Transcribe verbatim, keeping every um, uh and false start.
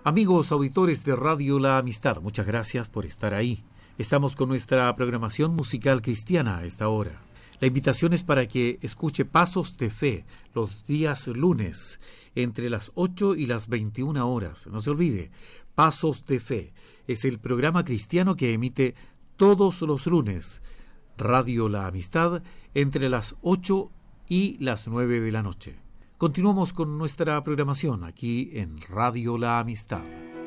Amigos auditores de Radio La Amistad, muchas gracias por estar ahí. Estamos con nuestra programación musical cristiana a esta hora. La invitación es para que escuche Pasos de Fe los días lunes entre las ocho y las veintiuna horas. No se olvide, Pasos de Fe es el programa cristiano que emite todos los lunes Radio La Amistad entre las ocho y las nueve de la noche. Continuamos con nuestra programación aquí en Radio La Amistad.